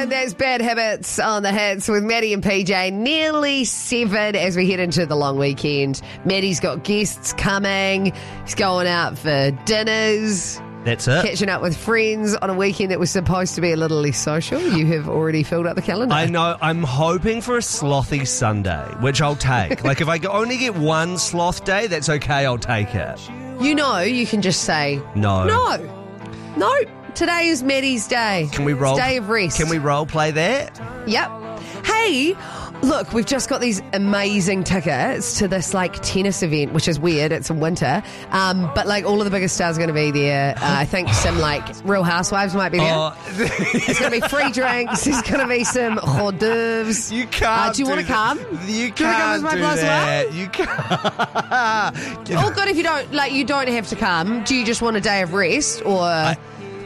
right, that's Bad Habits on the Hits with Maddie and PJ. Nearly 7 as we head into the long weekend. Maddie's got guests coming. He's going out for dinners. That's it. Catching up with friends on a weekend that was supposed to be a little less social. You have already filled up the calendar. I know. I'm hoping for a slothy Sunday, which I'll take. Like, if I only get one sloth day, that's okay. I'll take it. You know, you can just say, No. No. Today is Maddie's day. Can we role? It's day of rest. Can we role play that? Yep. Hey, look, we've just got these amazing tickets to this tennis event, which is weird. It's in winter. But all of the biggest stars are going to be there. I think some Real Housewives might be there. Oh. It's going to be free drinks. There's going to be some hors d'oeuvres. You can't. Do you want to come? You Do you wanna come as can't my do plus that. one? You can't. All good if you don't. You don't have to come. Do you just want a day of rest or?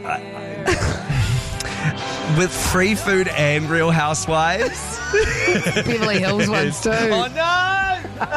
With free food and Real Housewives. Beverly Hills ones too. Oh no!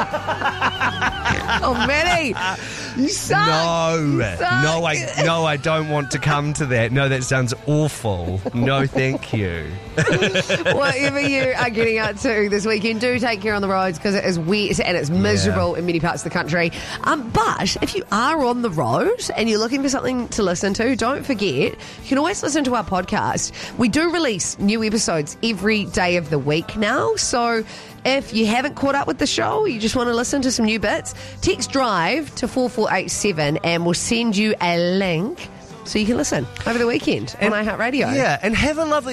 Oh, Maddie, you suck. No, I don't want to come to that. No, that sounds awful. No, thank you. Whatever you are getting out to this weekend, do take care on the roads because it is wet and it's miserable in many parts of the country. But if you are on the road and you're looking for something to listen to, don't forget, you can always listen to our podcast. We do release new episodes every day of the week now, so if you haven't caught up with the show, you just want to listen to some new bits, text DRIVE to 4487 and we'll send you a link so you can listen over the weekend on iHeartRadio. Yeah, and have a lovely